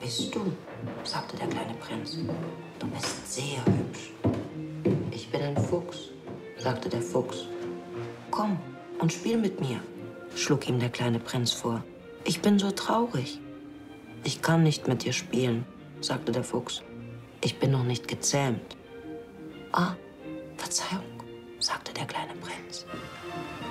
bist du? Sagte der kleine Prinz. Du bist sehr hübsch. Ich bin ein Fuchs, sagte der Fuchs. Komm und spiel mit mir, schlug ihm der kleine Prinz vor. Ich bin so traurig. Ich kann nicht mit dir spielen, sagte der Fuchs. Ich bin noch nicht gezähmt. Ah, Verzeihung, sagte der kleine Prinz.